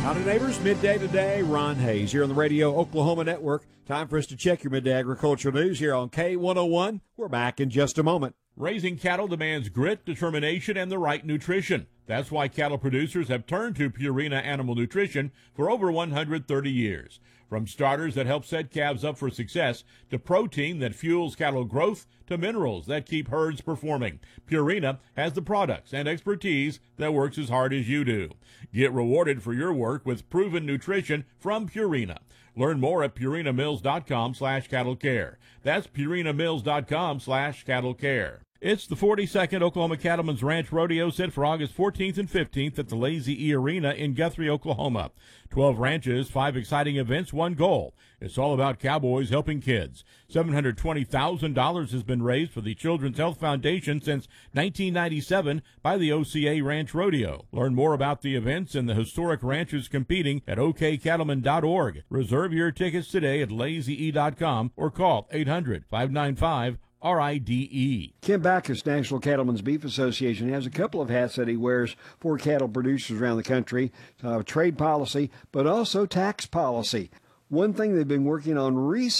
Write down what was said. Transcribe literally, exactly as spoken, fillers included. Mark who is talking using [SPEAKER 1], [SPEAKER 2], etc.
[SPEAKER 1] Howdy, neighbors. Midday today. Ron Hayes here on the Radio Oklahoma Network. Time for us to check your midday agricultural news here on K one oh one. We're back in just a moment.
[SPEAKER 2] Raising cattle demands grit, determination, and the right nutrition. That's why cattle producers have turned to Purina Animal Nutrition for over one hundred thirty years. From starters that help set calves up for success, to protein that fuels cattle growth, to minerals that keep herds performing, Purina has the products and expertise that works as hard as you do. Get rewarded for your work with proven nutrition from Purina. Learn more at purinamills.com slash cattle care. That's purinamills.com slash cattle care. It's the forty-second Oklahoma Cattlemen's Ranch Rodeo set for August fourteenth and fifteenth at the Lazy E Arena in Guthrie, Oklahoma. Twelve ranches, five exciting events, one goal. It's all about cowboys helping kids. seven hundred twenty thousand dollars has been raised for the Children's Health Foundation since nineteen ninety-seven by the O C A Ranch Rodeo. Learn more about the events and the historic ranches competing at o k cattlemen dot org. Reserve your tickets today at lazy e dot com or call eight hundred, five nine five, R I D E.
[SPEAKER 3] Ken Backus, National Cattlemen's Beef Association, has a couple of hats that he wears for cattle producers around the country, uh, trade policy, but also tax policy. One thing they've been working on recently